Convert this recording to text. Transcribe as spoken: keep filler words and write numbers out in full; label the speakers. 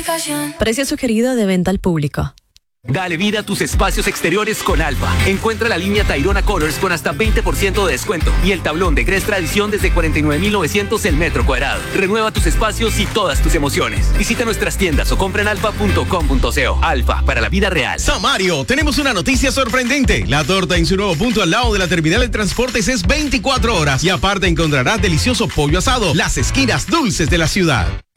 Speaker 1: aplicación.
Speaker 2: Precio sugerido de venta al público.
Speaker 3: Dale vida a tus espacios exteriores con Alfa. Encuentra la línea Tayrona Colors con hasta veinte por ciento de descuento y el tablón de Gres Tradición desde cuarenta y nueve mil novecientos el metro cuadrado. Renueva tus espacios y todas tus emociones. Visita nuestras tiendas o compra en alfa punto com punto co. Alfa, para la vida real.
Speaker 4: Samario, tenemos una noticia sorprendente. La torta en su nuevo punto al lado de la terminal de transportes es veinticuatro horas y aparte encontrarás delicioso pollo asado, las esquinas dulces de la ciudad.